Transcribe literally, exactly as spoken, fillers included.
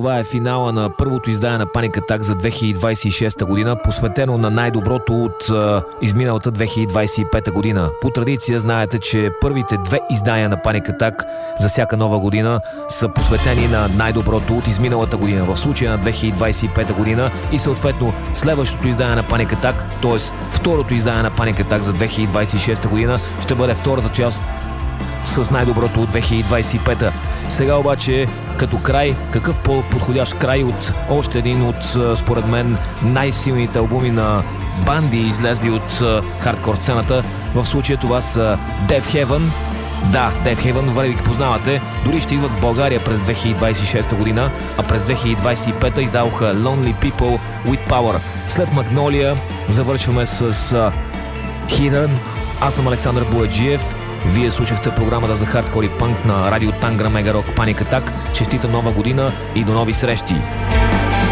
Това е финала на първото издание на Panic Attack за две хиляди двадесет и шеста година, посветено на най-доброто от а, изминалата две хиляди двадесет и пета година. По традиция знаете, че първите две издания на Panic Attack за всяка нова година са посветени на най-доброто от изминалата година, в случая на две хиляди двадесет и пета година, и съответно следващото издание на Panic Attack, т.е. второто издание на Panic Attack за две хиляди двадесет и шеста година, ще бъде втората част с най-доброто от две хиляди двадесет и пета. Сега обаче, като край, какъв по-подходящ край от още един от, според мен, най-силните албуми на банди, излезли от хардкор сцената. В случая това са Death Heaven. Да, Death Heaven, вали ги познавате. Дори ще идват в България през две хиляди двадесет и шеста година, а през две хиляди двадесет и пета издаваха Lonely People with Power. След Magnolia завършваме с Hidden. Аз съм Александър Бояджиев. Вие слушахте програмата за хардкор и панк на радио Тангра Мега Рок Panic Attack. Честита нова година и до нови срещи!